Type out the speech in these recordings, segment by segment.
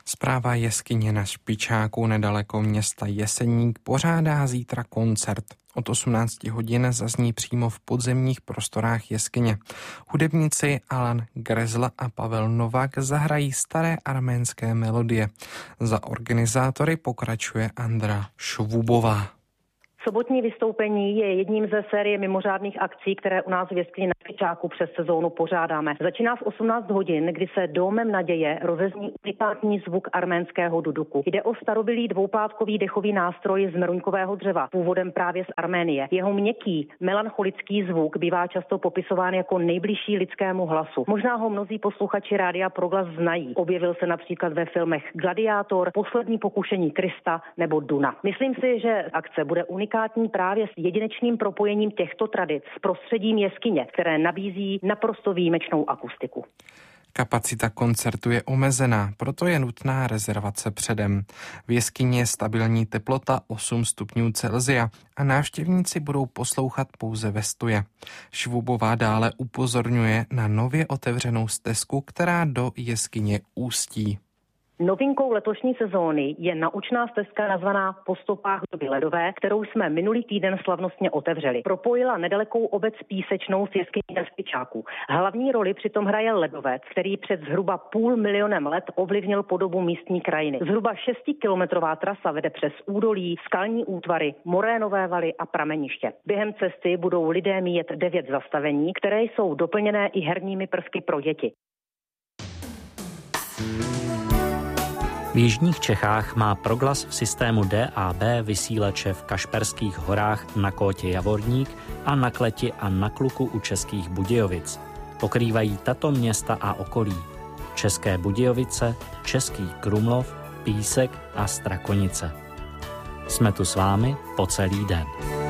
Správa jeskyně na Špičáku nedaleko města Jeseník pořádá zítra koncert. Od 18 hodin zazní přímo v podzemních prostorách jeskyně. Hudebníci Alan Grezl a Pavel Novak zahrají staré arménské melodie. Za organizátory pokračuje Andra Švubová. Sobotní vystoupení je jedním ze série mimořádných akcí, které u nás v jeskyni na Špičáku přes sezónu pořádáme. Začíná v 18 hodin, kdy se Dómem naděje rozezní unikátní zvuk arménského duduku. Jde o starobylý dvoupátkový dechový nástroj z meruňkového dřeva, původem právě z Arménie. Jeho měkký, melancholický zvuk bývá často popisován jako nejbližší lidskému hlasu. Možná ho mnozí posluchači Rádia Proglas znají. Objevil se například ve filmech Gladiátor, Poslední pokušení Krista nebo Duna. Myslím si, že akce bude unikátní právě s jedinečným propojením těchto tradic s prostředím jeskyně, které nabízí naprosto výjimečnou akustiku. Kapacita koncertu je omezená, proto je nutná rezervace předem. V jeskyni je stabilní teplota 8 stupňů Celsia a návštěvníci budou poslouchat pouze ve stoje. Švubová dále upozorňuje na nově otevřenou stezku, která do jeskyně ústí. Novinkou letošní sezóny je naučná stezka nazvaná Po stopách doby ledové, kterou jsme minulý týden slavnostně otevřeli. Propojila nedalekou obec Písečnou s jeskyní na Špičáku. Hlavní roli přitom hraje ledovec, který před zhruba 500 000 let ovlivnil podobu místní krajiny. Zhruba 6kilometrová trasa vede přes údolí, skalní útvary, morénové valy a prameniště. Během cesty budou lidé míjet 9 zastavení, které jsou doplněné i herními prvky pro děti. V jižních Čechách má Proglas v systému DAB vysílače v Kašperských horách na Kótě Javorník a na Kleti a na Kluku u Českých Budějovic. Pokrývají tato města a okolí: České Budějovice, Český Krumlov, Písek a Strakonice. Jsme tu s vámi po celý den.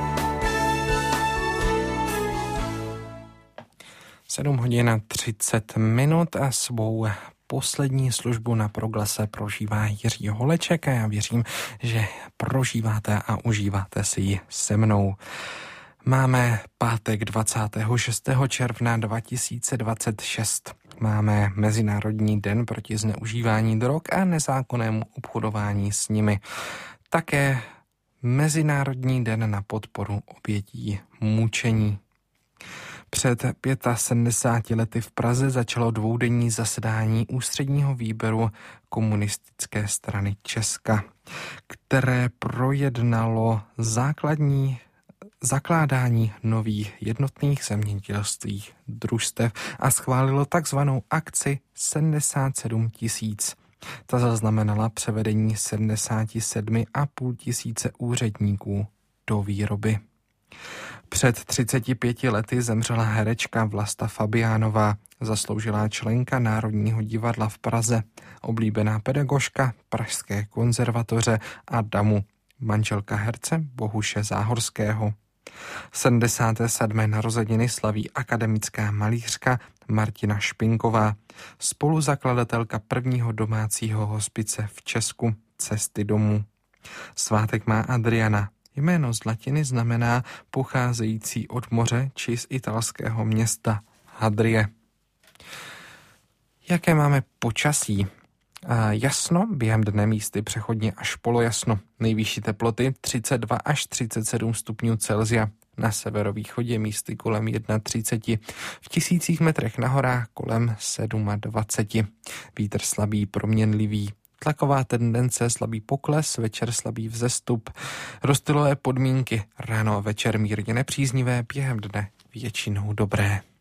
7 hodin a 30 minut a svou poslední službu na Proglase prožívá Jiří Holeček a já věřím, že prožíváte a užíváte si ji se mnou. Máme pátek 26. června 2026. Máme Mezinárodní den proti zneužívání drog a nezákonnému obchodování s nimi. Také Mezinárodní den na podporu obětí mučení. Před 75 lety v Praze začalo dvoudenní zasedání ústředního výběru Komunistické strany Česka, které projednalo zakládání nových jednotných zemědělských družstev a schválilo takzvanou akci 77 000. Ta zaznamenala převedení 77,5 tisíce úředníků do výroby. Před 35 lety zemřela herečka Vlasta Fabiánová, zasloužilá členka Národního divadla v Praze, oblíbená pedagožka Pražské konzervatoře a DAMu, manželka herce Bohuše Záhorského. 77. narozeniny slaví akademická malířka Martina Špinková, spoluzakladatelka prvního domácího hospice v Česku Cesty domů. Svátek má Adriana. Jméno z latiny znamená pocházející od moře či z italského města Hadrie. Jaké máme počasí? Jasno, během dne místy přechodně až polojasno. Nejvyšší teploty 32 až 37 stupňů Celsia. Na severovýchodě místy kolem 31. V 1000 metrech na horách kolem 27. Vítr slabý proměnlivý. Tlaková tendence slabý pokles, večer slabý vzestup. Rozptylové podmínky ráno a večer mírně nepříznivé, během dne většinou dobré.